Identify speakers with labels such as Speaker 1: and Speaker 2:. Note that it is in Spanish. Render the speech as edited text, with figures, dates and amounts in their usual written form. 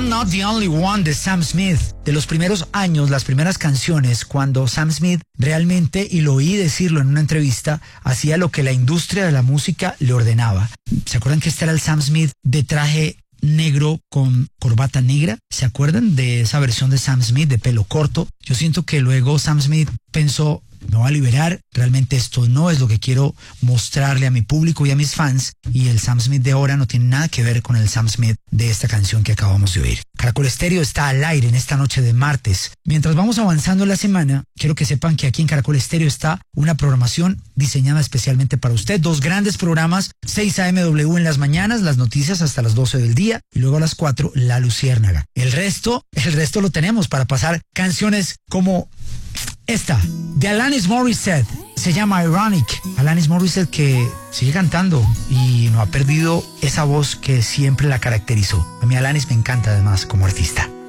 Speaker 1: I'm Not the Only One de Sam Smith. De los primeros años, las primeras canciones, cuando Sam Smith realmente, y lo oí decirlo en una entrevista, hacía lo que la industria de la música le ordenaba. ¿Se acuerdan que este era el Sam Smith de traje negro con corbata negra? ¿Se acuerdan de esa versión de Sam Smith de pelo corto? Yo siento que luego Sam Smith pensó, me voy a liberar, realmente esto no es lo que quiero mostrarle a mi público y a mis fans, y el Sam Smith de ahora no tiene nada que ver con el Sam Smith de esta canción que acabamos de oír. Caracol Estéreo está al aire en esta noche de martes. Mientras vamos avanzando en la semana, quiero que sepan que aquí en Caracol Estéreo está una programación diseñada especialmente para usted. 2 grandes programas, 6 a.m. W en las mañanas, las noticias hasta las 12 del día, y luego a las 4, La Luciérnaga. El resto lo tenemos para pasar canciones como esta, de Alanis Morissette, se llama Ironic. Alanis Morissette, que sigue cantando y no ha perdido esa voz que siempre la caracterizó. A mí Alanis me encanta además como artista.